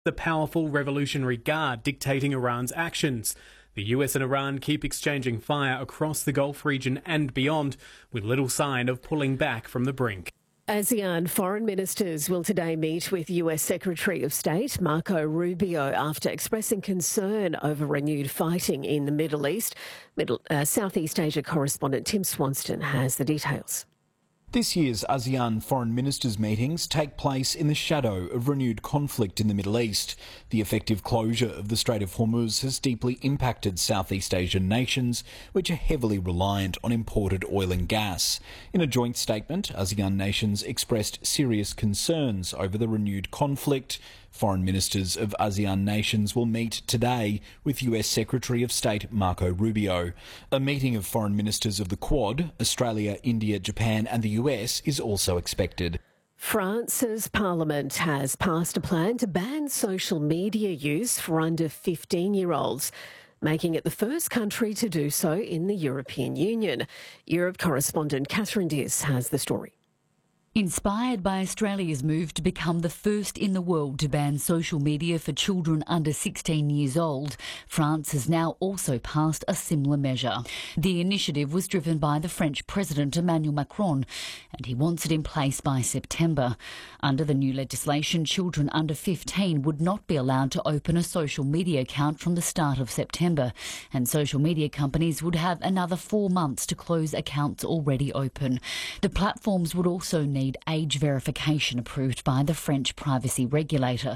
the powerful Revolutionary Guard dictating Iran's actions. The US and Iran keep exchanging fire across the Gulf region and beyond, with little sign of pulling back from the brink. ASEAN foreign ministers will today meet with US Secretary of State Marco Rubio after expressing concern over renewed fighting in the Middle East. Southeast Asia correspondent Tim Swanston has the details. This year's ASEAN foreign ministers' meetings take place in the shadow of renewed conflict in the Middle East. The effective closure of the Strait of Hormuz has deeply impacted Southeast Asian nations, which are heavily reliant on imported oil and gas. In a joint statement, ASEAN nations expressed serious concerns over the renewed conflict. Foreign ministers of ASEAN nations will meet today with US Secretary of State Marco Rubio. A meeting of foreign ministers of the Quad, Australia, India, Japan and the US is also expected. France's parliament has passed a plan to ban social media use for under 15-year-olds, making it the first country to do so in the European Union. Europe correspondent Catherine Diaz has the story. Inspired by Australia's move to become the first in the world to ban social media for children under 16 years old, France has now also passed a similar measure. The initiative was driven by the French President Emmanuel Macron, and he wants it in place by September. Under the new legislation, children under 15 would not be allowed to open a social media account from the start of September, and social media companies would have another 4 months to close accounts already open. The platforms would also need age verification approved by the French privacy regulator.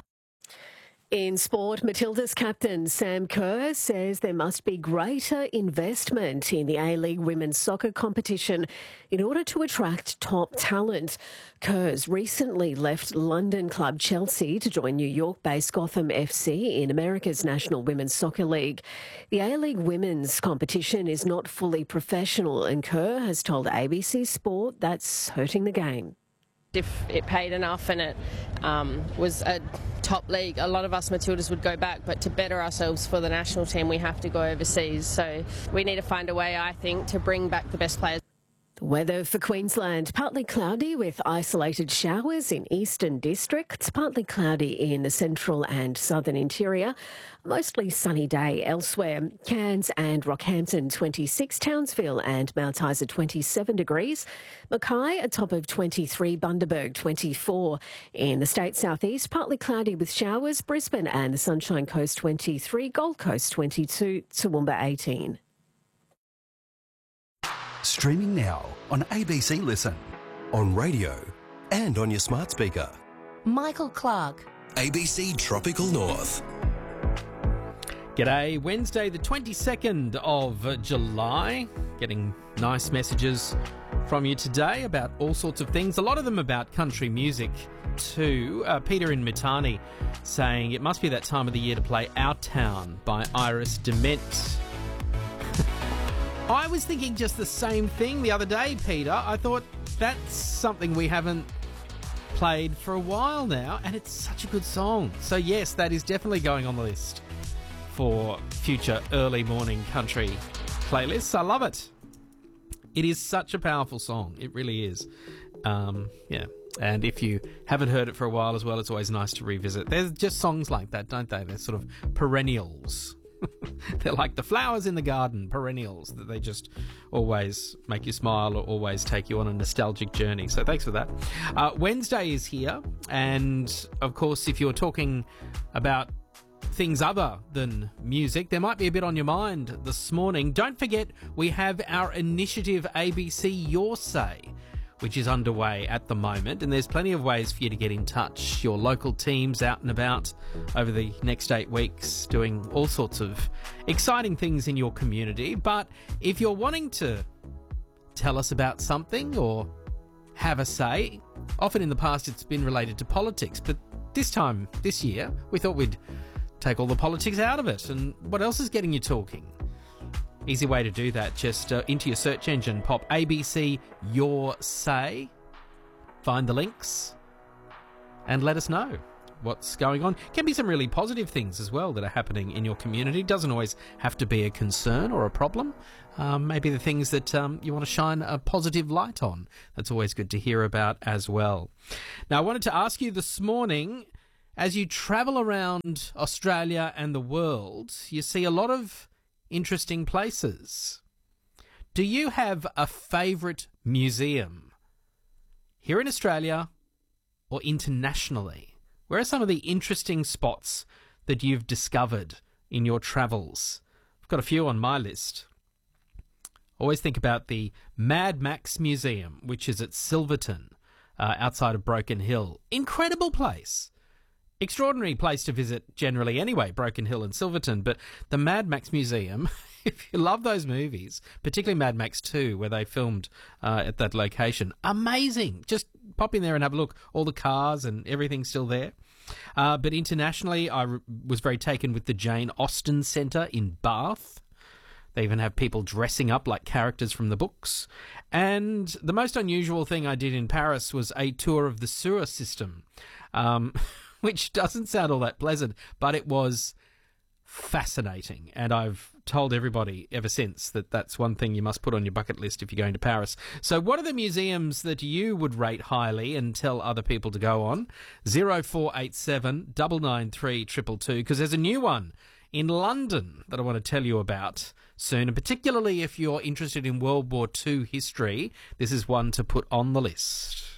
In sport, Matilda's captain Sam Kerr says there must be greater investment in the A-League women's soccer competition in order to attract top talent. Kerr's recently left London club Chelsea to join New York-based Gotham FC in America's National Women's Soccer League. The A-League women's competition is not fully professional, and Kerr has told ABC Sport that's hurting the game. If it paid enough and it was a top league, a lot of us Matildas would go back, but to better ourselves for the national team we have to go overseas, so we need to find a way, I think, to bring back the best players. The weather for Queensland, partly cloudy with isolated showers in eastern districts, partly cloudy in the central and southern interior, mostly sunny day elsewhere. Cairns and Rockhampton 26, Townsville and Mount Isa 27 degrees, Mackay a top of 23, Bundaberg 24. In the state southeast, partly cloudy with showers, Brisbane and the Sunshine Coast 23, Gold Coast 22, Toowoomba 18. Streaming now on ABC Listen, on radio and on your smart speaker. Michael Clark. ABC Tropical North. G'day, Wednesday the 22nd of July. Getting nice messages from you today about all sorts of things. A lot of them about country music too. Peter in Mitani saying it must be that time of the year to play Our Town by Iris DeMent. I was thinking just the same thing the other day, Peter. I thought that's something we haven't played for a while now, and it's such a good song. So yes, that is definitely going on the list for future early morning country playlists. I love it. It is such a powerful song. It really is. Yeah. And if you haven't heard it for a while as well, it's always nice to revisit. There's just songs like that, don't they? They're sort of perennials. They're like the flowers in the garden, perennials, that they just always make you smile or always take you on a nostalgic journey. So thanks for that. Wednesday is here, and of course, if you're talking about things other than music, there might be a bit on your mind this morning. Don't forget, we have our initiative ABC Your Say, which is underway at the moment, and there's plenty of ways for you to get in touch. Your local teams out and about over the next 8 weeks doing all sorts of exciting things in your community. But if you're wanting to tell us about something or have a say, often in the past it's been related to politics, but this year, we thought we'd take all the politics out of it. And what else is getting you talking? Easy way to do that, just into your search engine, pop ABC Your Say, find the links, and let us know what's going on. Can be some really positive things as well that are happening in your community. Doesn't always have to be a concern or a problem. Maybe the things that you want to shine a positive light on. That's always good to hear about as well. Now, I wanted to ask you this morning, as you travel around Australia and the world, you see a lot of interesting places. Do you have a favourite museum here in Australia or internationally? Where are some of the interesting spots that you've discovered in your travels? I've got a few on my list. Always think about the Mad Max Museum, which is at Silverton, outside of Broken Hill. Incredible place. Extraordinary place to visit generally anyway, Broken Hill and Silverton. But the Mad Max Museum, if you love those movies, particularly Mad Max 2, where they filmed at that location, amazing. Just pop in there and have a look. All the cars and everything's still there. But internationally, I was very taken with the Jane Austen Centre in Bath. They even have people dressing up like characters from the books. And the most unusual thing I did in Paris was a tour of the sewer system, which doesn't sound all that pleasant, but it was fascinating. And I've told everybody ever since that that's one thing you must put on your bucket list if you're going to Paris. So what are the museums that you would rate highly and tell other people to go on? 0487 993 222, because there's a new one in London that I want to tell you about soon, and particularly if you're interested in World War II history, this is one to put on the list.